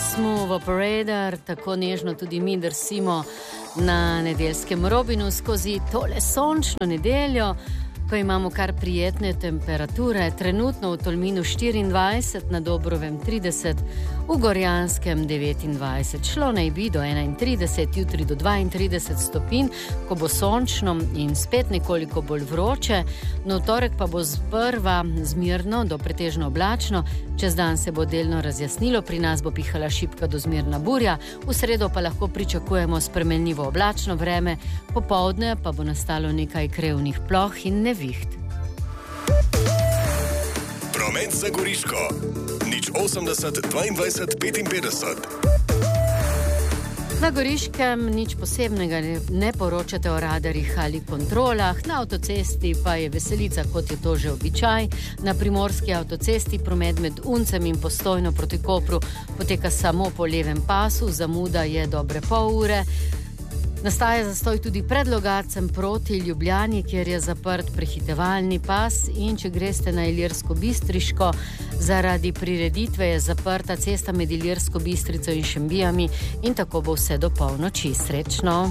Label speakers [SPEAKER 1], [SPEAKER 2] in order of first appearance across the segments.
[SPEAKER 1] Smooth Operator, tako nežno tudi mi drsimo na nedeljskem Robinu skozi tole sončno nedeljo, ko imamo kar prijetne temperature, trenutno v Tolminu 24, na Dobrovem 30, v Gorjanskem 29, šlo naj bi do 31, jutri do 32 stopinj, ko bo sončno in spet nekoliko bolj vroče, no v torek pa bo sprva zmirno do pretežno oblačno, čez dan se bo delno razjasnilo, pri nas bo pihala šibka do zmerna burja, v sredo pa lahko pričakujemo spremenljivo oblačno vreme, popoldne pa bo nastalo nekaj krevnih ploh in neviht.
[SPEAKER 2] Promet za Goriško. 80 22 55.
[SPEAKER 1] Na Goriškem nič posebnega ne poročate o radarjih ali kontrolah, na avtocesti pa je veselica, kot je to že običaj. Na primorski avtocesti promet med Uncem in Postojno proti Kopru poteka samo po levem pasu, zamuda je dobre pol ure. Nastaja zastoj tudi pred Logatcem proti Ljubljani, kjer je zaprt prehitevalni pas, in če greste na Ilirsko-Bistriško, zaradi prireditve je zaprta cesta med Ilirsko-Bistrico in Šembijami in tako bo vse do polnoči. Srečno!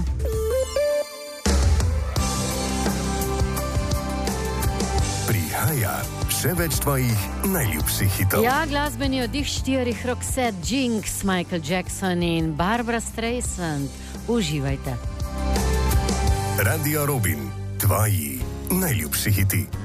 [SPEAKER 2] Prihaja še več tvojih najljubših hitov.
[SPEAKER 1] Ja, glasbeni oddih 4 Roxette, Jinx, Michael Jackson in Barbara Streisand. Uživajte.
[SPEAKER 2] Radio Robin, tvoji najljubši hiti.